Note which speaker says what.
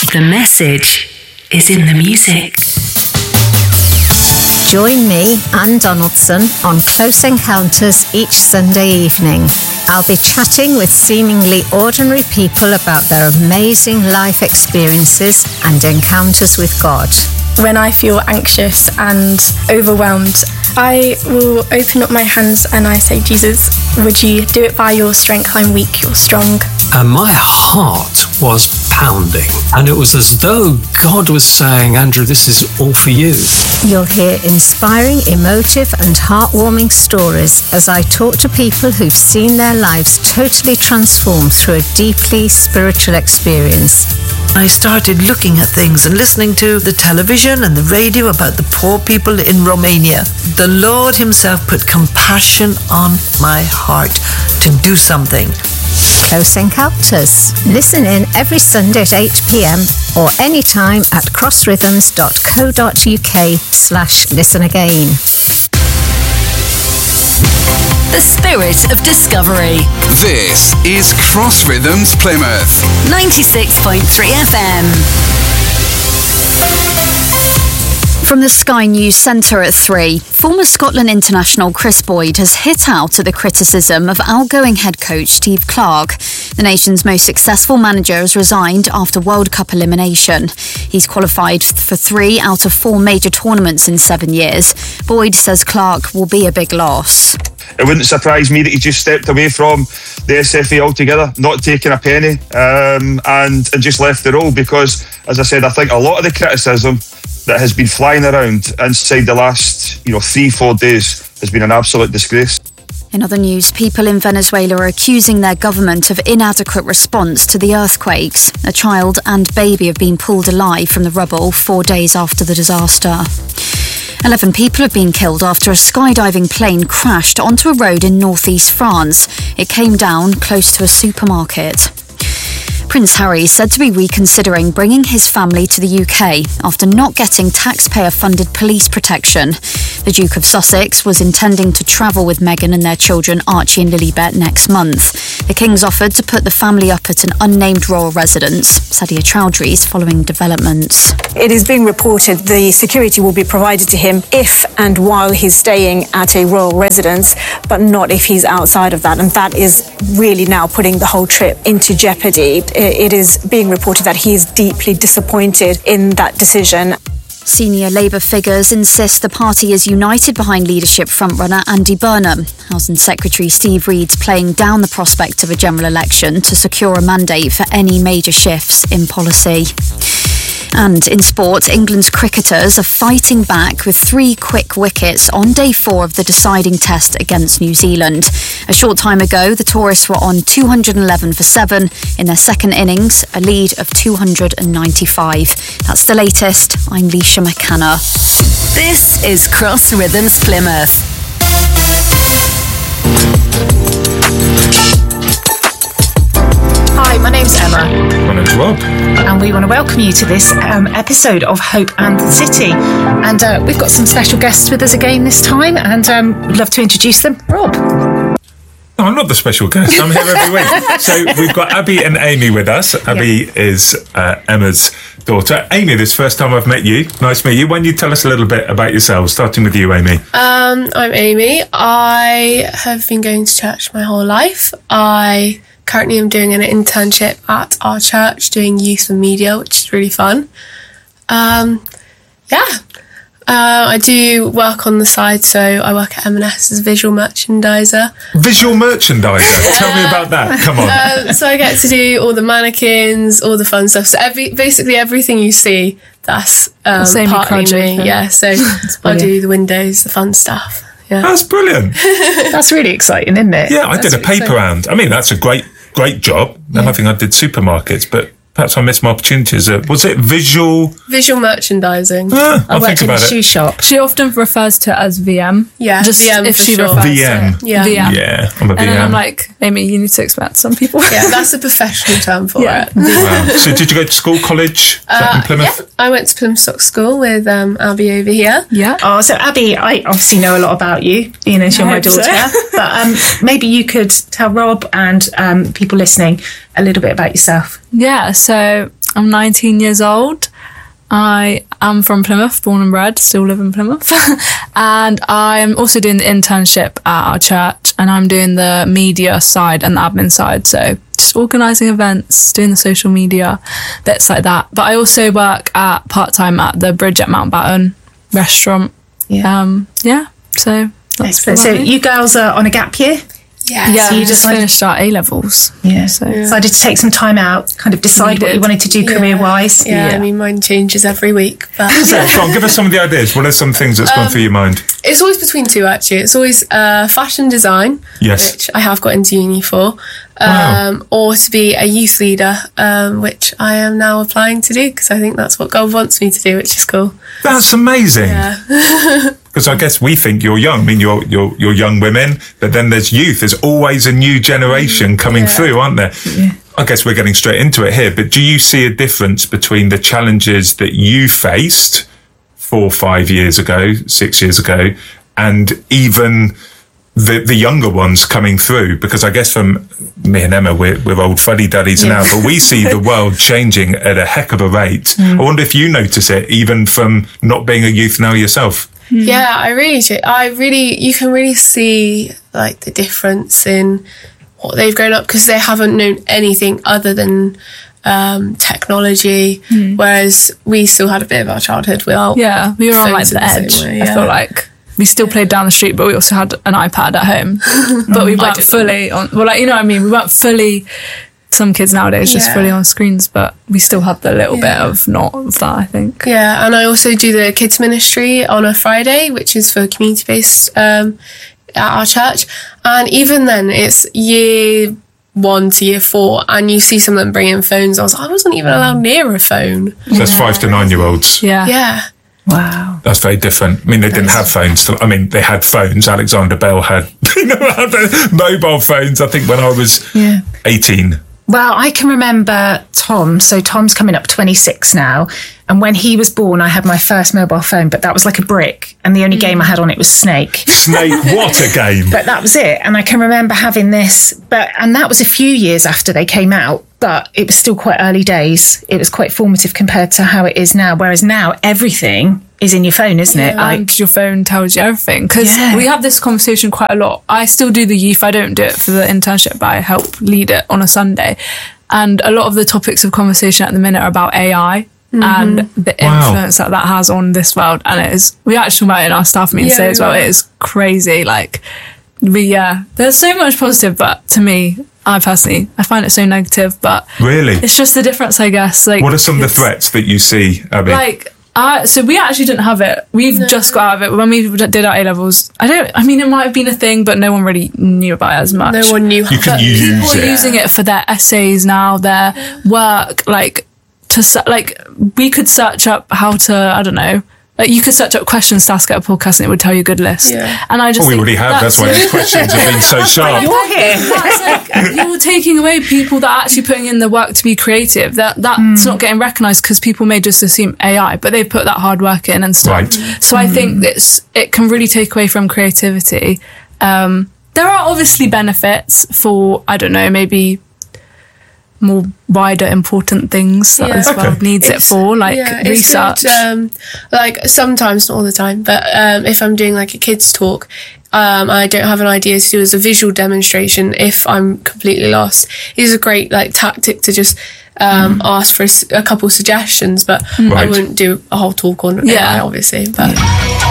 Speaker 1: The message is in the music.
Speaker 2: Join me, Anne Donaldson, on Close Encounters each Sunday evening. I'll be chatting with seemingly ordinary people about their amazing life experiences and encounters with God.
Speaker 3: When I feel anxious and overwhelmed, I will open up my hands and I say, Jesus, would you do it by your strength? I'm weak, you're strong.
Speaker 4: And my heart was pounding. And it was as though God was saying, Andrew, this is all for you.
Speaker 2: You'll hear inspiring, emotive and heartwarming stories as I talk to people who've seen their lives totally transformed through a deeply spiritual experience.
Speaker 5: I started looking at things and listening to the television and the radio about the poor people in Romania. The Lord himself put compassion on my heart to do something.
Speaker 2: Close Encounters. Listen in every Sunday at 8 p.m. or anytime at crossrhythms.co.uk/listen again.
Speaker 1: The spirit of discovery.
Speaker 6: This is Cross Rhythms Plymouth.
Speaker 1: 96.3 FM.
Speaker 7: From the Sky News Centre at 3, former Scotland international Chris Boyd has hit out at the criticism of outgoing head coach Steve Clarke. The nation's most successful manager has resigned after World Cup elimination. He's qualified for 3 out of 4 major tournaments in 7 years. Boyd says Clarke will be a big loss.
Speaker 8: It wouldn't surprise me that he just stepped away from the SFA altogether, not taking a penny, and just left the role because, as I said, I think a lot of the criticism that has been flying around inside the last 3-4 days has been an absolute disgrace.
Speaker 7: In other news, people in Venezuela are accusing their government of inadequate response to the earthquakes. A child and baby have been pulled alive from the rubble 4 days after the disaster. 11 people have been killed after a skydiving plane crashed onto a road in northeast France. It came down close to a supermarket. Prince Harry is said to be reconsidering bringing his family to the UK after not getting taxpayer-funded police protection. The Duke of Sussex was intending to travel with Meghan and their children Archie and Lilibet next month. The King's offered to put the family up at an unnamed royal residence. Sadia Chowdhury is following developments.
Speaker 9: It is being reported the security will be provided to him if and while he's staying at a royal residence, but not if he's outside of that. And that is really now putting the whole trip into jeopardy. It is being reported that he is deeply disappointed in that decision.
Speaker 7: Senior Labour figures insist the party is united behind leadership frontrunner Andy Burnham. Housing Secretary Steve Reed's playing down the prospect of a general election to secure a mandate for any major shifts in policy. And in sport, England's cricketers are fighting back with 3 quick wickets on day 4 of the deciding test against New Zealand. A short time ago, the tourists were on 211 for 7 in their second innings, a lead of 295. That's the latest. I'm Leisha McCanna.
Speaker 1: This is Cross Rhythms Plymouth.
Speaker 10: Hi, my name's Emma.
Speaker 11: My name's Rob.
Speaker 10: And we want to welcome you to this episode of Hope and the City. And we've got some special guests with us again this time, and we'd love to introduce them. Rob.
Speaker 11: No, I'm not the special guest. I'm here every week. So we've got Abby and Amy with us. Abby is Emma's daughter. Amy, this is the first time I've met you. Nice to meet you. Why don't you tell us a little bit about yourselves, starting with you, Amy?
Speaker 3: I'm Amy. I have been going to church my whole life. I currently am doing an internship at our church doing youth and media, which is really fun. I do work on the side, so I work at M&S as a visual merchandiser.
Speaker 11: Visual merchandiser? Tell me about that. Come on.
Speaker 3: So I get to do all the mannequins, all the fun stuff. So basically everything you see, that's partly me. Yeah, so I do the windows, the fun stuff. Yeah.
Speaker 11: That's brilliant.
Speaker 10: That's really exciting, isn't it?
Speaker 11: Yeah, I did a paper round. I mean, that's a great job. And I think I did supermarkets, but perhaps I missed my opportunities. Was it visual
Speaker 3: merchandising?
Speaker 10: I worked in a shoe shop.
Speaker 12: She often refers to it as VM.
Speaker 3: Yeah,
Speaker 12: just
Speaker 3: VM
Speaker 12: if
Speaker 3: for
Speaker 12: she
Speaker 3: sure.
Speaker 12: refers
Speaker 11: VM.
Speaker 12: to it. Yeah.
Speaker 11: Yeah, I'm a VM.
Speaker 12: And then I'm like, Amy, you need to explain to some people.
Speaker 3: Yeah, that's a professional term for it.
Speaker 11: Wow. So did you go to school, college? In Plymouth?
Speaker 3: Yeah, I went to Plymouth Stock School with Abby over here.
Speaker 10: Yeah. Oh, so Abby, I obviously know a lot about you. You know, you're my daughter. So. But maybe you could tell Rob and people listening a little bit about yourself.
Speaker 12: Yeah, so I'm 19 years old. I am from Plymouth, born and bred, still live in Plymouth. And I'm also doing the internship at our church, and I'm doing the media side and the admin side. So just organising events, doing the social media, bits like that. But I also work part-time at the Bridge at Mountbatten restaurant. So that's
Speaker 10: excellent. So you girls are on a gap year?
Speaker 12: Yeah, so you just finished our A-levels.
Speaker 10: So decided to take some time out, kind of decide what you wanted to do career-wise.
Speaker 3: I mean, mine changes every week. But
Speaker 11: So, go on, give us some of the ideas. What are some things that's gone through your mind?
Speaker 3: it's always between two, actually. It's always fashion design, which I have got into uni for, or to be a youth leader, which I am now applying to do because I think that's what God wants me to do, which is cool.
Speaker 11: That's amazing.
Speaker 3: Yeah.
Speaker 11: Because I guess we think you're young. I mean, you're young women, but then there's youth. There's always a new generation coming through, aren't there? Yeah. I guess we're getting straight into it here, but do you see a difference between the challenges that you faced 4, 5 years ago, 6 years ago, and even the younger ones coming through? Because I guess from me and Emma, we're old fuddy-duddies now, but we see the world changing at a heck of a rate. I wonder if you notice it, even from not being a youth now yourself.
Speaker 3: Yeah, I really do. You can really see like the difference in what they've grown up because they haven't known anything other than technology, whereas we still had a bit of our childhood without.
Speaker 12: Yeah, we were on like the edge. I feel like we still played down the street, but we also had an iPad at home. But we weren't fully on. Well, like, you know what I mean. We weren't fully. Some kids nowadays just fully on screens, but we still had the little bit of not of that, I think. Yeah,
Speaker 3: and I also do the kids ministry on a Friday, which is for community-based at our church. And even then, it's year 1 to year 4, and you see some of them bringing phones. I wasn't even allowed near a phone.
Speaker 11: So that's 5 to 9-year-olds.
Speaker 3: Yeah.
Speaker 10: Wow.
Speaker 11: That's very different. I mean, they didn't have phones. They had phones. Alexander Bell had mobile phones, I think, when I was 18.
Speaker 10: Well, I can remember Tom. So Tom's coming up 26 now. And when he was born, I had my first mobile phone, but that was like a brick. And the only game I had on it was Snake.
Speaker 11: Snake, what a game.
Speaker 10: But that was it. And I can remember having this, and that was a few years after they came out, but it was still quite early days. It was quite formative compared to how it is now. Whereas now everything is in your phone, isn't it?
Speaker 12: And your phone tells you everything. Because we have this conversation quite a lot. I still do the youth. I don't do it for the internship, but I help lead it on a Sunday. And a lot of the topics of conversation at the minute are about AI. And the influence that has on this world, and it is. We actually talk about it in our staff meeting today as well. It is crazy. Like, there's so much positive, but to me, I find it so negative. But
Speaker 11: really,
Speaker 12: it's just the difference, I guess. Like,
Speaker 11: what are some of the threats that you see, Abby?
Speaker 12: Like, so we actually didn't have it. We've just got out of it when we did our A-levels. It might have been a thing, but no one really knew about it as much.
Speaker 3: No one knew.
Speaker 11: You can use it.
Speaker 12: People are using it for their essays now, their work, we could search up how to, I don't know, like you could search up questions to ask at a podcast and it would tell you a good list. Yeah. And I just
Speaker 11: we already have. That's why these questions have been so sharp.
Speaker 10: You're here.
Speaker 12: That's like, you're taking away people that are actually putting in the work to be creative. That's not getting recognised because people may just assume AI, but they've put that hard work in and stuff.
Speaker 11: Right.
Speaker 12: So I think it can really take away from creativity. There are obviously benefits for, I don't know, maybe more wider important things that this world needs it for, like research.
Speaker 3: Like sometimes, not all the time, but if I'm doing like a kids talk, I don't have an idea to do as a visual demonstration if I'm completely lost. It's a great like tactic to just ask for a couple suggestions, but I wouldn't do a whole talk on AI, obviously. But